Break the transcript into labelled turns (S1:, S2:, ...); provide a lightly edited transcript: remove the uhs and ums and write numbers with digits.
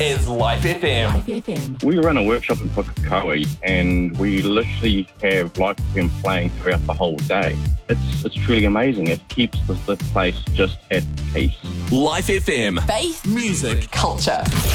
S1: is Life FM.
S2: We run a workshop in Pukekohe and we literally have Life FM playing throughout the whole day. It's truly amazing. It keeps the place just at peace.
S1: Life FM.
S3: Faith,
S1: Music.
S3: culture.